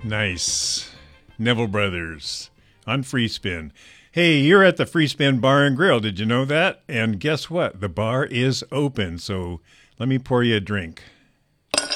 Nice. Neville Brothers on Free Spin. Hey, you're at the Free Spin Bar and Grill. Did you know that? And guess what? The bar is open. So let me pour you a drink.